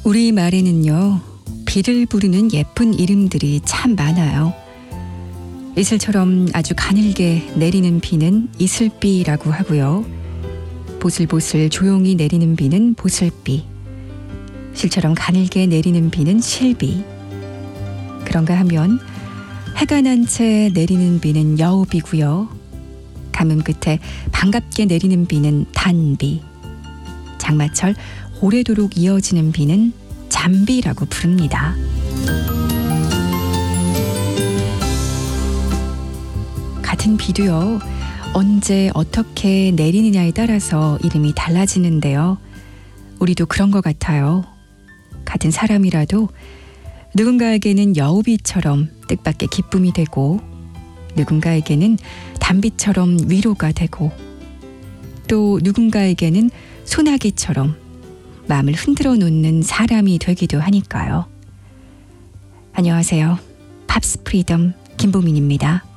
우리말에는요, 비를 부르는 예쁜 이름들이 참 많아요. 이슬처럼 아주 가늘게 내리는 비는 이슬비라고 하고요. 보슬보슬 조용히 내리는 비는 보슬비. 실처럼 가늘게 내리는 비는 실비. 그런가 하면 해가 난 채 내리는 비는 여우비고요. 가뭄 끝에 반갑게 내리는 비는 단비. 장마철 오래도록 이어지는 비는 잠비라고 부릅니다. 같은 비도요, 언제 어떻게 내리느냐에 따라서 이름이 달라지는데요. 우리도 그런 것 같아요. 같은 사람이라도 누군가에게는 여우비처럼 뜻밖의 기쁨이 되고, 누군가에게는 단비처럼 위로가 되고, 또 누군가에게는 소나기처럼 마음을 흔들어 놓는 사람이 되기도 하니까요. 안녕하세요. 팝스 프리덤 김보민입니다.